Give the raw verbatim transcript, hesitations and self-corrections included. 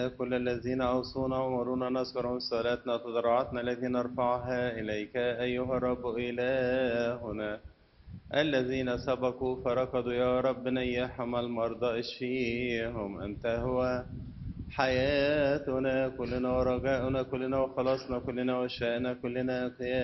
كل الذين أوصونا ومرونا نذكرهم صلاتنا تضرعاتنا التي نرفعها إليك أيها الرب إلهنا. الذين سبقوا فركضوا يا رب نيحهم المرضى اشفيهم. أنت هو حياتنا كلنا ورجاؤنا كلنا وخلاصنا كلنا وشأننا كلنا